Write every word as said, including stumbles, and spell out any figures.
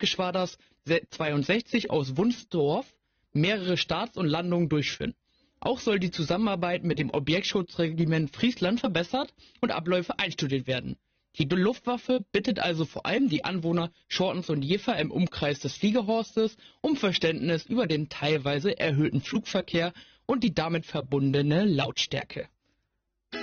Luftwaffengeschwaders zweiundsechzig aus Wunsdorf mehrere Starts und Landungen durchführen. Auch soll die Zusammenarbeit mit dem Objektschutzregiment Friesland verbessert und Abläufe einstudiert werden. Die Luftwaffe bittet also vor allem die Anwohner Schortens und Jever im Umkreis des Fliegerhorstes um Verständnis über den teilweise erhöhten Flugverkehr und die damit verbundene Lautstärke.